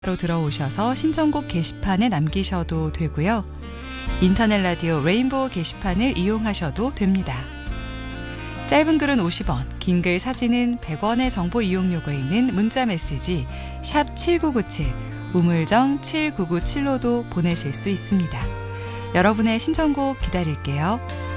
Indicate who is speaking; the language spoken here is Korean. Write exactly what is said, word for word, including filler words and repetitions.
Speaker 1: 로 들어오셔서 신청곡 게시판에 남기셔도 되고요. 인터넷 라디오 레인보우 게시판을 이용하셔도 됩니다. 짧은 글은 오십 원, 긴 글 사진은 백 원의 정보 이용료가 있는 문자 메시지 샵 칠구구칠, 우물정 칠구구칠로도 보내실 수 있습니다. 여러분의 신청곡 기다릴게요.